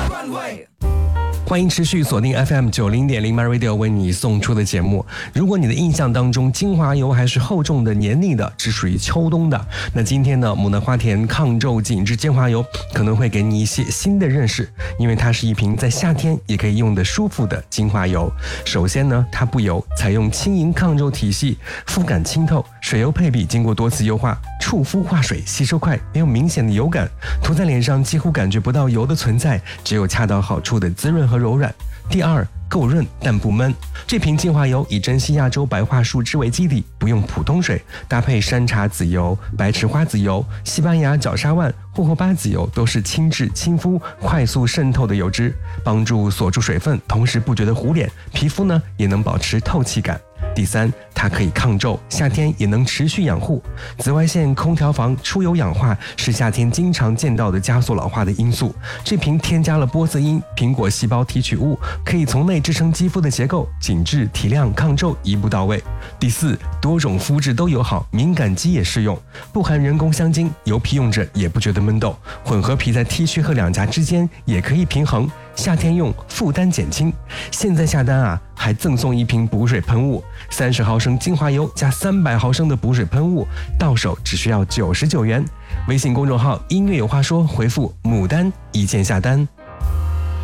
欢迎持续锁定 FM90.0 MyRadio 为你送出的节目。如果你的印象当中精华油还是厚重的、黏腻的，是属于秋冬的，那今天呢，牡丹花田抗皱紧致精华油可能会给你一些新的认识，因为它是一瓶在夏天也可以用得舒服的精华油。首先呢，它不油，采用轻盈抗皱体系，肤感清透，水油配比经过多次优化，触肤化水，吸收快，没有明显的油感，涂在脸上几乎感觉不到油的存在，只有恰到好处的滋润和柔软。第二，够润但不闷。这瓶精华油以珍稀亚洲白桦树枝为基底，不用普通水，搭配山茶籽油、白池花籽油、西班牙角鲨烷、霍霍巴籽油，都是轻质亲肤、快速渗透的油脂，帮助锁住水分，同时不觉得糊脸，皮肤呢也能保持透气感。第三，它可以抗皱，夏天也能持续养护。紫外线空调房出油氧化是夏天经常见到的加速老化的因素。这瓶添加了玻色因、苹果细胞提取物，可以从内支撑肌肤的结构，紧致、提亮、抗皱一步到位。第四，多种肤质都友好，敏感肌也适用，不含人工香精，油皮用着也不觉得闷痘。混合皮在 T 区和两颊之间也可以平衡，夏天用负担减轻。现在下单啊，还赠送一瓶补水喷雾，30毫升精华油加300毫升的补水喷雾，到手只需要99元。微信公众号音乐有话说，回复牡丹一键下单。